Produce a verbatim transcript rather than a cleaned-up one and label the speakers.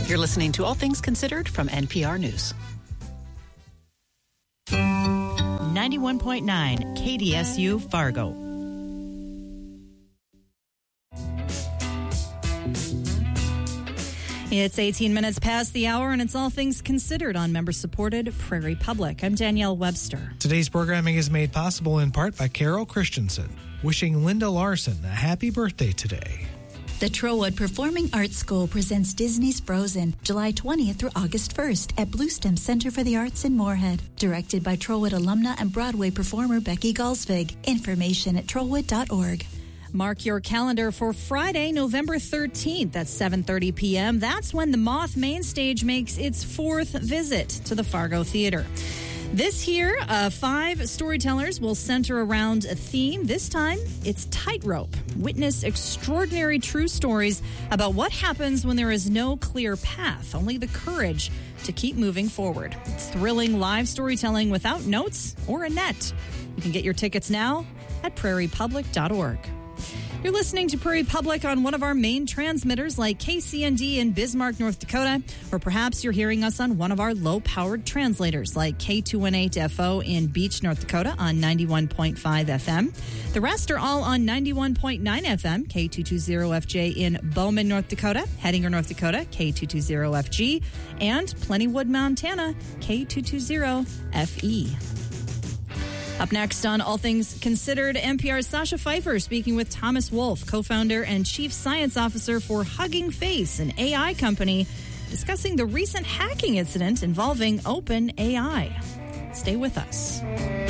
Speaker 1: You're listening to All Things Considered from N P R News.
Speaker 2: ninety-one point nine K D S U Fargo.
Speaker 3: It's eighteen minutes past the hour, and it's All Things Considered on member-supported Prairie Public. I'm Danielle Webster.
Speaker 4: Today's programming is made possible in part by Carol Christensen, wishing Linda Larson a happy birthday today.
Speaker 5: The Trowwood Performing Arts School presents Disney's Frozen, July twentieth through August first at Bluestem Center for the Arts in Moorhead. Directed by Trowwood alumna and Broadway performer Becky Galsvig. Information at trowwood dot org.
Speaker 3: Mark your calendar for Friday, November thirteenth at seven thirty p.m. That's when the Moth Main Stage makes its fourth visit to the Fargo Theater. This year, uh, five storytellers will center around a theme. This time, it's tightrope. Witness extraordinary true stories about what happens when there is no clear path, only the courage to keep moving forward. It's thrilling live storytelling without notes or a net. You can get your tickets now at prairie public dot org. You're listening to Prairie Public on one of our main transmitters like K C N D in Bismarck, North Dakota, or perhaps you're hearing us on one of our low-powered translators like K two eighteen F O in Beach, North Dakota on ninety-one point five F M. The rest are all on ninety-one point nine F M, K two twenty F J in Bowman, North Dakota, Hettinger, North Dakota, K two twenty F G, and Plentywood, Montana, K two twenty F E. Up next on All Things Considered, N P R's Sasha Pfeiffer speaking with Thomas Wolf, co-founder and chief science officer for Hugging Face, an A I company, discussing the recent hacking incident involving OpenAI. Stay with us.